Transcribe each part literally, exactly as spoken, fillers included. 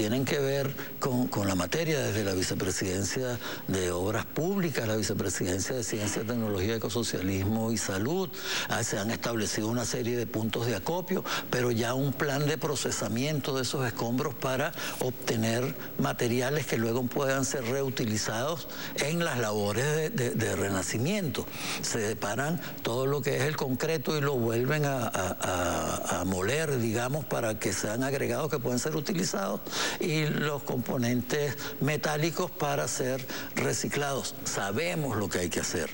tienen que ver con, con la materia, desde la Vicepresidencia de Obras Públicas, la Vicepresidencia de Ciencia, Tecnología, Ecosocialismo y Salud. Ah, se han establecido una serie de puntos de acopio, pero ya un plan de procesamiento de esos escombros para obtener materiales que luego puedan ser reutilizados en las labores de, de, de renacimiento. Se separan todo lo que es el concreto y lo vuelven a, a, a, a moler, digamos, para que sean agregados que pueden ser utilizados, y los componentes metálicos para ser reciclados. Sabemos lo que hay que hacer.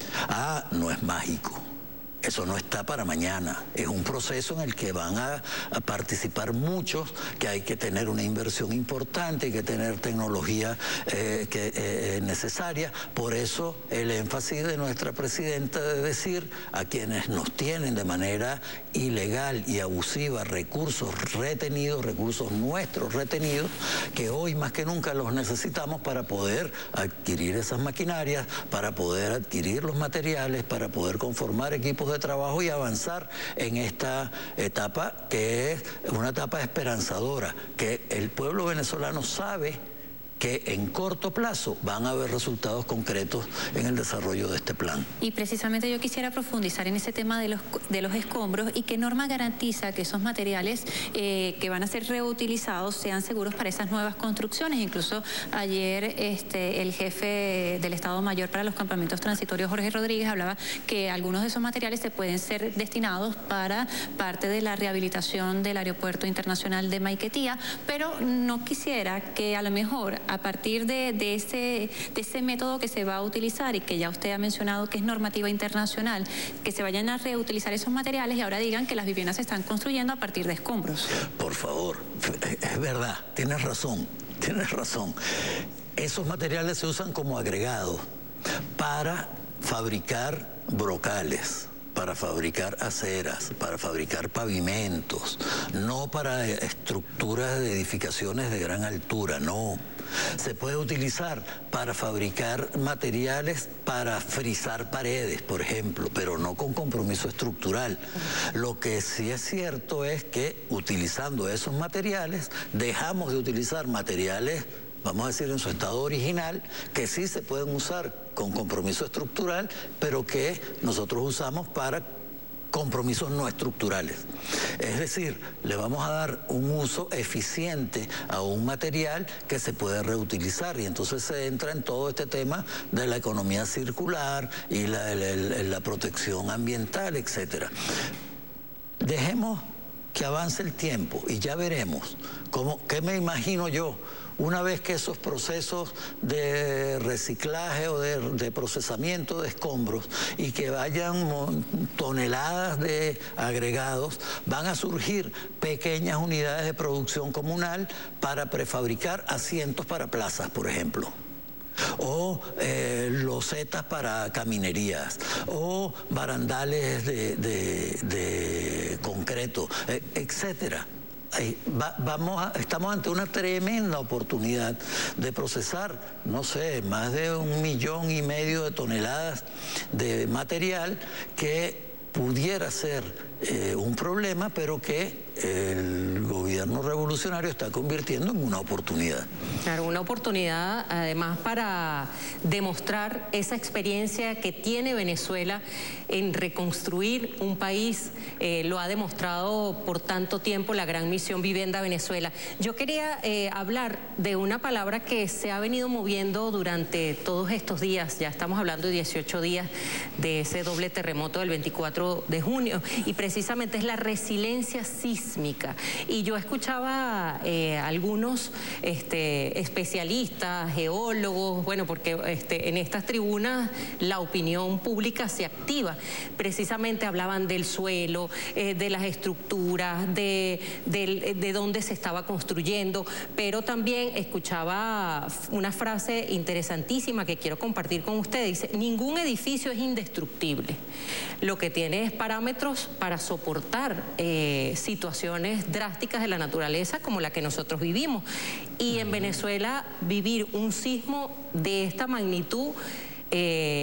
Ah, no es mágico. Eso no está para mañana, es un proceso en el que van a, a participar muchos, que hay que tener una inversión importante, hay que tener tecnología eh, que, eh, necesaria. Por eso el énfasis de nuestra presidenta de decir a quienes nos tienen de manera ilegal y abusiva recursos retenidos, recursos nuestros retenidos, que hoy más que nunca los necesitamos para poder adquirir esas maquinarias, para poder adquirir los materiales, para poder conformar equipos de trabajo y avanzar en esta etapa, que es una etapa esperanzadora, que el pueblo venezolano sabe que en corto plazo van a haber resultados concretos en el desarrollo de este plan. Y precisamente yo quisiera profundizar en ese tema de los, de los escombros, y qué norma garantiza que esos materiales eh, que van a ser reutilizados sean seguros para esas nuevas construcciones. Incluso ayer este, el jefe del Estado Mayor para los Campamentos Transitorios, Jorge Rodríguez, hablaba que algunos de esos materiales se pueden ser destinados para parte de la rehabilitación del Aeropuerto Internacional de Maiquetía, pero no quisiera que a lo mejor a partir de, de, ese, de ese método que se va a utilizar, y que ya usted ha mencionado que es normativa internacional, que se vayan a reutilizar esos materiales y ahora digan que las viviendas se están construyendo a partir de escombros. Por favor, es verdad, tienes razón, tienes razón. Esos materiales se usan como agregados para fabricar brocales, para fabricar aceras, para fabricar pavimentos, no para estructuras de edificaciones de gran altura, no. Se puede utilizar para fabricar materiales para frisar paredes, por ejemplo, pero no con compromiso estructural. Lo que sí es cierto es que utilizando esos materiales dejamos de utilizar materiales, vamos a decir, en su estado original, que sí se pueden usar con compromiso estructural, pero que nosotros usamos para compromisos no estructurales. Es decir, le vamos a dar un uso eficiente a un material que se puede reutilizar, y entonces se entra en todo este tema de la economía circular y la, la, la protección ambiental, etcétera. Dejemos que avance el tiempo y ya veremos cómo, qué me imagino yo. Una vez que esos procesos de reciclaje o de, de procesamiento de escombros y que vayan toneladas de agregados, van a surgir pequeñas unidades de producción comunal para prefabricar asientos para plazas, por ejemplo, o eh, losetas para caminerías, o barandales de, de, de concreto, eh, etcétera. Va, vamos a, estamos ante una tremenda oportunidad de procesar, no sé, más de un millón y medio de toneladas de material que pudiera ser eh, un problema, pero que el gobierno revolucionario está convirtiendo en una oportunidad. Claro, una oportunidad además para demostrar esa experiencia que tiene Venezuela en reconstruir un país. Eh, lo ha demostrado por tanto tiempo la gran misión Vivienda Venezuela. Yo quería eh, hablar de una palabra que se ha venido moviendo durante todos estos días. Ya estamos hablando de dieciocho días de ese doble terremoto del veinticuatro de junio, y precisamente es la resiliencia sísmica. Y yo escuchaba eh, algunos este, especialistas, geólogos, bueno, porque este, en estas tribunas la opinión pública se activa. Precisamente hablaban del suelo, eh, de las estructuras, de, de, de dónde se estaba construyendo, pero también escuchaba una frase interesantísima que quiero compartir con ustedes. Dice: ningún edificio es indestructible. Lo que tiene es parámetros para soportar eh, situaciones drásticas de la naturaleza como la que nosotros vivimos. Y en Venezuela vivir un sismo de esta magnitud eh,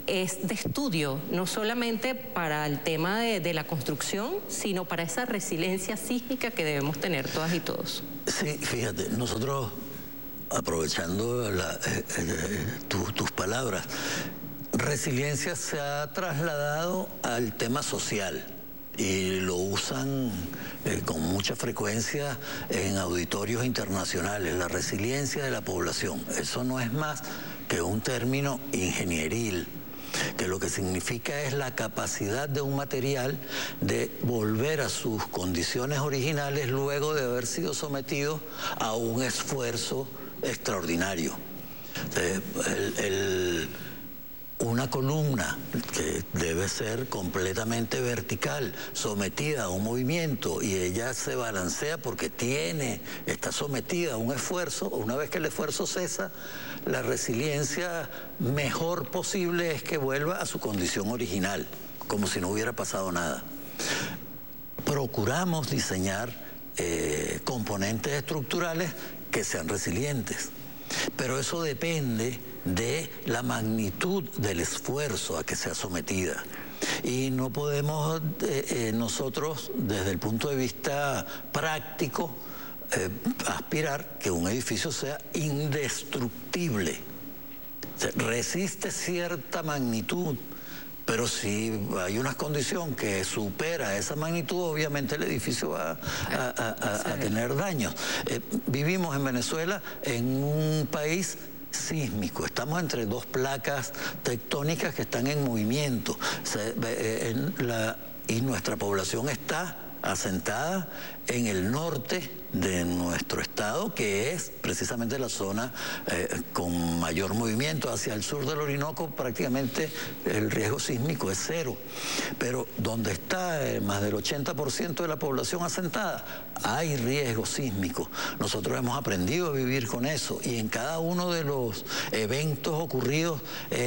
es de estudio, no solamente para el tema de, de la construcción, sino para esa resiliencia sísmica que debemos tener todas y todos. Sí, fíjate, nosotros, aprovechando la, eh, eh, tu, tus palabras, resiliencia se ha trasladado al tema social y lo usan eh, con mucha frecuencia en auditorios internacionales, la resiliencia de la población. Eso no es más que un término ingenieril, que lo que significa es la capacidad de un material de volver a sus condiciones originales luego de haber sido sometido a un esfuerzo extraordinario. Eh, el, el, una columna que debe ser completamente vertical, sometida a un movimiento, y ella se balancea porque tiene, está sometida a un esfuerzo. Una vez que el esfuerzo cesa, la resiliencia mejor posible es que vuelva a su condición original, como si no hubiera pasado nada. Procuramos diseñar eh, componentes estructurales que sean resilientes, pero eso depende de la magnitud del esfuerzo a que sea sometida. Y no podemos eh, eh, nosotros, desde el punto de vista práctico, eh, aspirar que un edificio sea indestructible. O sea, resiste cierta magnitud, pero si hay una condición que supera esa magnitud, obviamente el edificio va a, a, a, a tener daños. Eh, vivimos en Venezuela en un país sísmico, estamos entre dos placas tectónicas que están en movimiento. Se, eh, en la, y nuestra población está asentada en el norte de nuestro estado, que es precisamente la zona eh, con mayor movimiento. Hacia el sur del Orinoco prácticamente el riesgo sísmico es cero, pero donde está eh, más del ochenta por ciento de la población asentada, hay riesgo sísmico. Nosotros hemos aprendido a vivir con eso, y en cada uno de los eventos ocurridos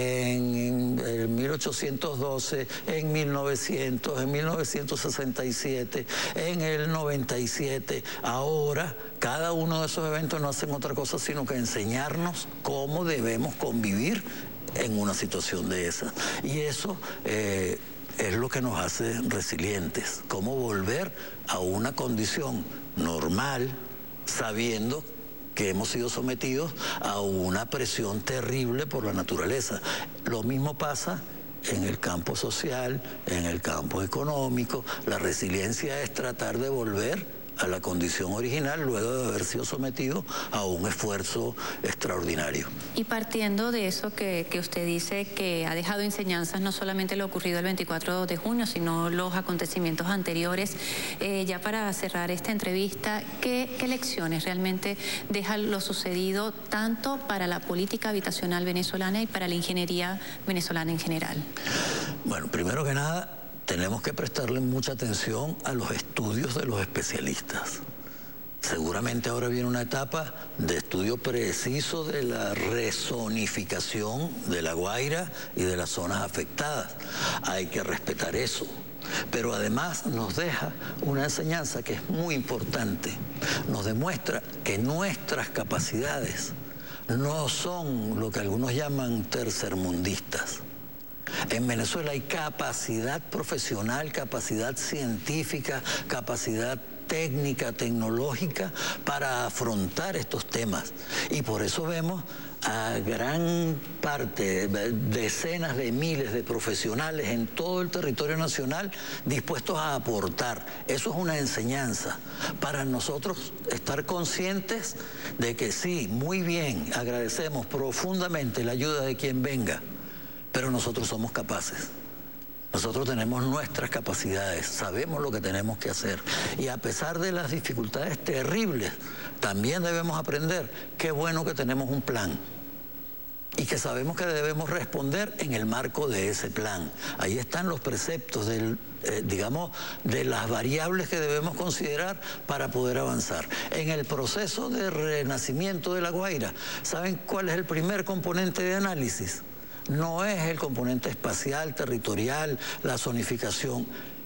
en, en mil ochocientos doce, en mil novecientos, en mil novecientos sesenta y siete, en el noventa y siete, ahora cada uno de esos eventos no hacen otra cosa sino que enseñarnos cómo debemos convivir en una situación de esa. Y eso eh, es lo que nos hace resilientes, cómo volver a una condición normal sabiendo que hemos sido sometidos a una presión terrible por la naturaleza. Lo mismo pasa en el campo social, en el campo económico. La resiliencia es tratar de volver a la condición original luego de haber sido sometido a un esfuerzo extraordinario. Y partiendo de eso que, que usted dice que ha dejado enseñanzas, no solamente lo ocurrido el veinticuatro de junio, sino los acontecimientos anteriores, eh, ya para cerrar esta entrevista, ¿qué, qué lecciones realmente deja lo sucedido tanto para la política habitacional venezolana y para la ingeniería venezolana en general? Bueno, primero que nada, tenemos que prestarle mucha atención a los estudios de los especialistas. Seguramente ahora viene una etapa de estudio preciso de la rezonificación de La Guaira y de las zonas afectadas. Hay que respetar eso. Pero además nos deja una enseñanza que es muy importante. Nos demuestra que nuestras capacidades no son lo que algunos llaman tercermundistas. En Venezuela hay capacidad profesional, capacidad científica, capacidad técnica, tecnológica para afrontar estos temas. Y por eso vemos a gran parte, decenas de miles de profesionales en todo el territorio nacional dispuestos a aportar. Eso es una enseñanza para nosotros, estar conscientes de que sí, muy bien, agradecemos profundamente la ayuda de quien venga, pero nosotros somos capaces. Nosotros tenemos nuestras capacidades, sabemos lo que tenemos que hacer. Y a pesar de las dificultades terribles, también debemos aprender qué bueno que tenemos un plan y que sabemos que debemos responder en el marco de ese plan. Ahí están los preceptos, del, eh, digamos, de las variables que debemos considerar para poder avanzar. En el proceso de renacimiento de La Guaira, ¿saben cuál es el primer componente de análisis? No es el componente espacial, territorial, la zonificación.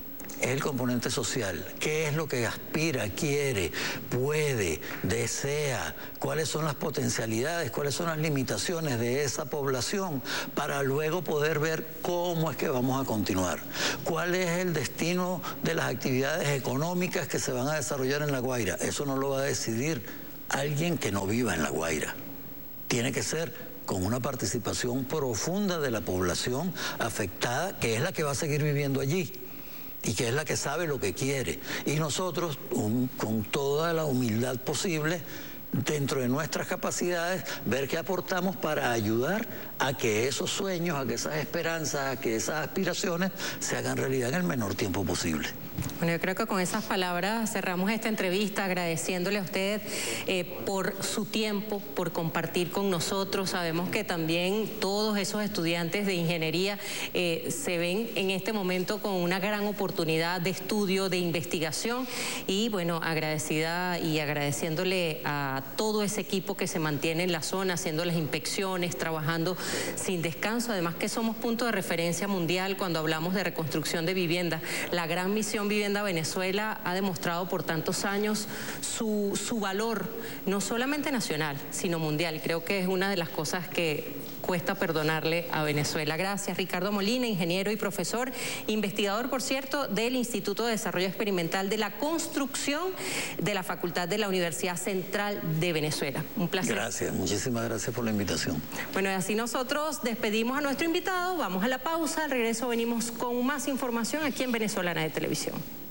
es el componente social. ¿Qué es lo que aspira, quiere, puede, desea? ¿Cuáles son las potencialidades? ¿Cuáles son las limitaciones de esa población? Para luego poder ver cómo es que vamos a continuar. ¿Cuál es el destino de las actividades económicas que se van a desarrollar en La Guaira? Eso no lo va a decidir alguien que no viva en La Guaira. Tiene que ser con una participación profunda de la población afectada, que es la que va a seguir viviendo allí y que es la que sabe lo que quiere. Y nosotros, un, con toda la humildad posible, dentro de nuestras capacidades, ver qué aportamos para ayudar a que esos sueños, a que esas esperanzas, a que esas aspiraciones se hagan realidad en el menor tiempo posible. Bueno, yo creo que con esas palabras cerramos esta entrevista agradeciéndole a usted eh, por su tiempo, por compartir con nosotros. Sabemos que también todos esos estudiantes de ingeniería eh, se ven en este momento con una gran oportunidad de estudio, de investigación y bueno, agradecida y agradeciéndole a todo ese equipo que se mantiene en la zona haciendo las inspecciones, trabajando sin descanso, además que somos punto de referencia mundial cuando hablamos de reconstrucción de viviendas. La gran misión Vivienda Venezuela ha demostrado por tantos años su, su valor, no solamente nacional, sino mundial. Creo que es una de las cosas que cuesta perdonarle a Venezuela. Gracias, Ricardo Molina, ingeniero y profesor, investigador, por cierto, del Instituto de Desarrollo Experimental de la Construcción de la Facultad de la Universidad Central de Venezuela. Un placer. Gracias, muchísimas gracias por la invitación. Bueno, y así nosotros despedimos a nuestro invitado, vamos a la pausa, al regreso venimos con más información aquí en Venezolana de Televisión.